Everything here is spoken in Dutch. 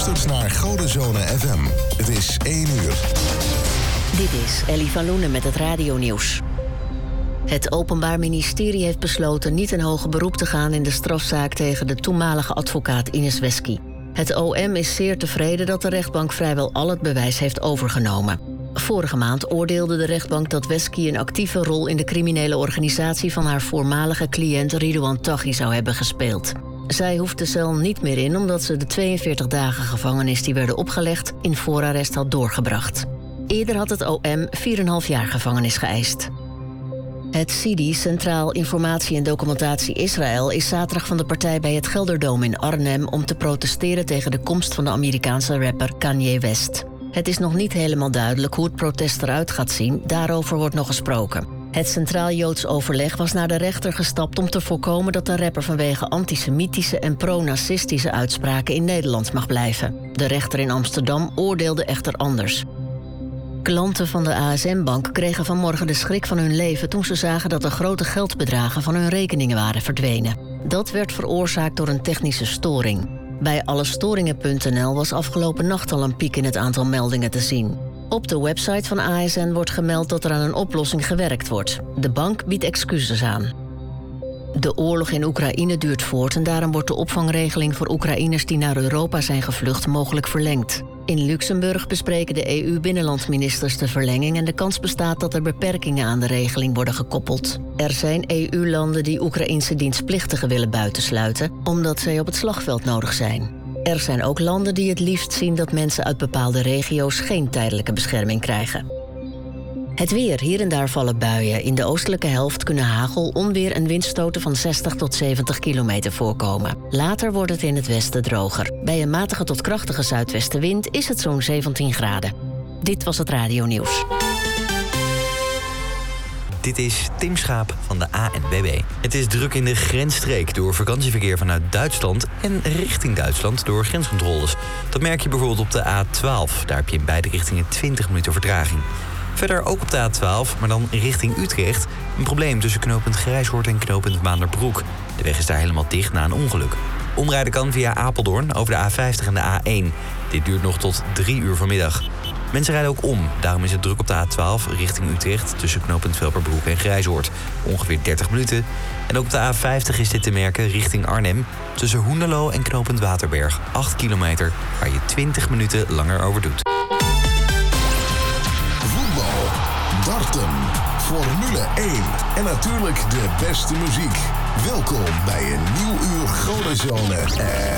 luistert naar Godenzone FM. Het is 1 uur. Dit is Ellie van Loenen met het radionieuws. Het Openbaar Ministerie heeft besloten niet in hoger beroep te gaan in de strafzaak tegen de toenmalige advocaat Ines Wesky. Het OM is zeer tevreden dat de rechtbank vrijwel al het bewijs heeft overgenomen. Vorige maand oordeelde de rechtbank dat Wesky een actieve rol in de criminele organisatie van haar voormalige cliënt Ridouan Taghi zou hebben gespeeld. Zij hoeft de cel niet meer in omdat ze de 42 dagen gevangenis die werden opgelegd in voorarrest had doorgebracht. Eerder had het OM 4,5 jaar gevangenis geëist. Het CIDI, Centraal Informatie en Documentatie Israël, is zaterdag van de partij bij het Gelderdoom in Arnhem om te protesteren tegen de komst van de Amerikaanse rapper Kanye West. Het is nog niet helemaal duidelijk hoe het protest eruit gaat zien, daarover wordt nog gesproken. Het Centraal Joods Overleg was naar de rechter gestapt om te voorkomen dat de rapper vanwege antisemitische en pro-nazistische uitspraken in Nederland mag blijven. De rechter in Amsterdam oordeelde echter anders. Klanten van de ASM-bank kregen vanmorgen de schrik van hun leven toen ze zagen dat er grote geldbedragen van hun rekeningen waren verdwenen. Dat werd veroorzaakt door een technische storing. Bij allestoringen.nl was afgelopen nacht al een piek in het aantal meldingen te zien. Op de website van ASN wordt gemeld dat er aan een oplossing gewerkt wordt. De bank biedt excuses aan. De oorlog in Oekraïne duurt voort en daarom wordt de opvangregeling voor Oekraïners die naar Europa zijn gevlucht mogelijk verlengd. In Luxemburg bespreken de EU-binnenlandministers de verlenging en de kans bestaat dat er beperkingen aan de regeling worden gekoppeld. Er zijn EU-landen die Oekraïense dienstplichtigen willen buitensluiten, omdat zij op het slagveld nodig zijn. Er zijn ook landen die het liefst zien dat mensen uit bepaalde regio's geen tijdelijke bescherming krijgen. Het weer. Hier en daar vallen buien. In de oostelijke helft kunnen hagel, onweer en windstoten van 60 tot 70 kilometer voorkomen. Later wordt het in het westen droger. Bij een matige tot krachtige zuidwestenwind is het zo'n 17 graden. Dit was het radionieuws. Dit is Tim Schaap van de ANWB. Het is druk in de grensstreek door vakantieverkeer vanuit Duitsland en richting Duitsland door grenscontroles. Dat merk je bijvoorbeeld op de A12. Daar heb je in beide richtingen 20 minuten vertraging. Verder ook op de A12, maar dan richting Utrecht. Een probleem tussen knooppunt Grijshoort en knooppunt Maanderbroek. De weg is daar helemaal dicht na een ongeluk. Omrijden kan via Apeldoorn over de A50 en de A1. Dit duurt nog tot 3 uur vanmiddag. Mensen rijden ook om. Daarom is het druk op de A12 richting Utrecht tussen knooppunt Velperbroek en Grijshoort. Ongeveer 30 minuten. En ook op de A50 is dit te merken richting Arnhem. Tussen Hoenderloo en knooppunt Waterberg. 8 kilometer, waar je 20 minuten langer over doet. Darten, Formule 1 en natuurlijk de beste muziek. Welkom bij een nieuw uur Godenzone